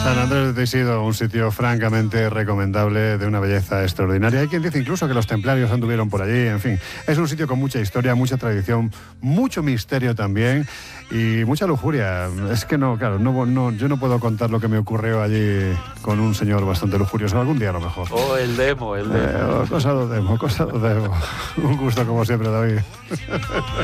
San Andrés de Teixido, un sitio francamente recomendable, de una belleza extraordinaria. Hay quien dice incluso que los templarios anduvieron por allí, en fin. Es un sitio con mucha historia, mucha tradición, mucho misterio también y mucha lujuria. Es que no, claro, yo no puedo contar lo que me ocurrió allí con un señor bastante lujurioso, algún día a lo mejor. Oh, el demo. Cosa do demo. Un gusto como siempre, David.